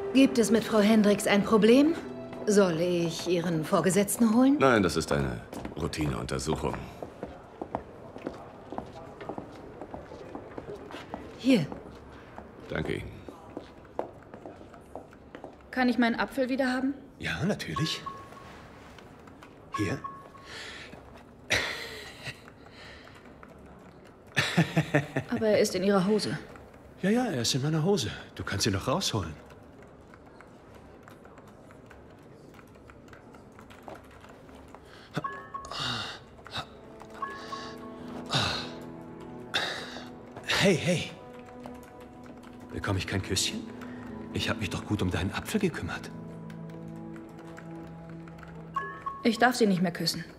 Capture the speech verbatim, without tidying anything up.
Gibt es mit Frau Hendricks ein Problem? Soll ich Ihren Vorgesetzten holen? Nein, das ist eine Routineuntersuchung. Hier. Danke Ihnen. Kann ich meinen Apfel wieder haben? Ja, natürlich. Hier. Aber er ist in Ihrer Hose. Ja, ja, er ist in meiner Hose. Du kannst ihn noch rausholen. Hey, hey. Bekomme ich kein Küsschen? Ich habe mich doch gut um deinen Apfel gekümmert. Ich darf Sie nicht mehr küssen.